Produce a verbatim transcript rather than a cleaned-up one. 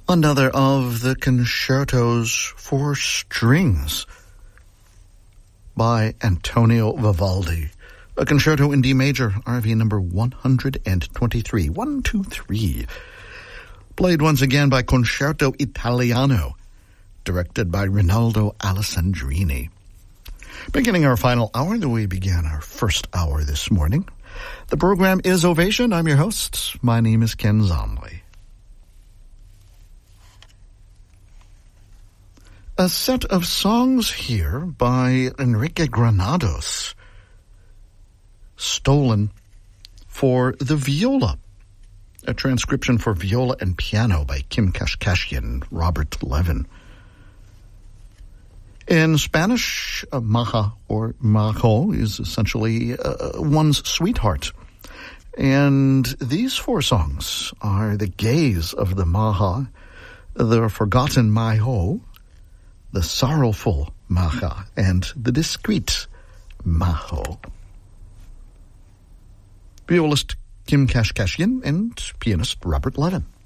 Another of the concertos for strings by Antonio Vivaldi. A concerto in D major, R V number one hundred twenty-three. One, two, three. Played once again by Concerto Italiano, directed by Rinaldo Alessandrini. Beginning our final hour, the way we began our first hour this morning. The program is Ovation. I'm your host. My name is Ken Zomley. A set of songs here by Enrique Granados, stolen for the viola. A transcription for viola and piano by Kim Kashkashian and Robert Levin. In Spanish, uh, maja or majo is essentially uh, one's sweetheart. And these four songs are the gaze of the maja, the forgotten majo, the sorrowful maja, and the discreet majo. Violist Kim Kashkashian and pianist Robert Levin.